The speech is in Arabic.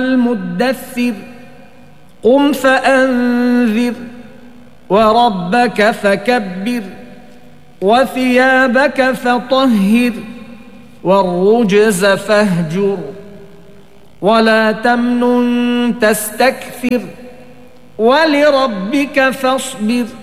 المدثر قم فأنذر وربك فكبر وثيابك فطهر والرجز فاهجر ولا تمنن تستكثر ولربك فاصبر